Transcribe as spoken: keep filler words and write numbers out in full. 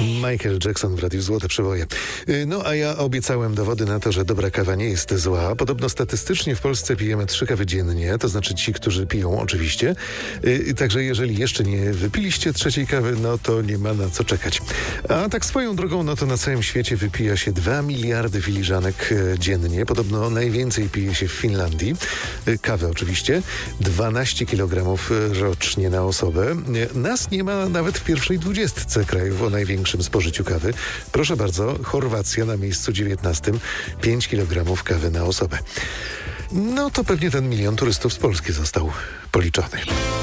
Michael Jackson w Radiu Złote Przeboje. Y, No a ja obiecałem dowody na to, że dobra kawa nie jest zła. Podobno statystycznie w Polsce pijemy trzy kawy dziennie, to znaczy ci, którzy piją oczywiście. Y, Także jeżeli jeszcze nie wypiliście trzeciej kawy, no to nie ma na co czekać. A tak swoją drogą, no to na całym świecie wypija się dwa miliardy filiżanek y, dziennie. Podobno najwięcej pije się w Finlandii. Y, Kawę oczywiście. dwanaście kilogramów rocznie na osobę. Y, Nas nie ma nawet w pierwszej dwudziestce krajów o największym spożyciu kawy. Proszę bardzo, Chorwacja na miejscu dziewiętnastym, pięć kilogramów kawy na osobę. No to pewnie ten milion turystów z Polski został policzony.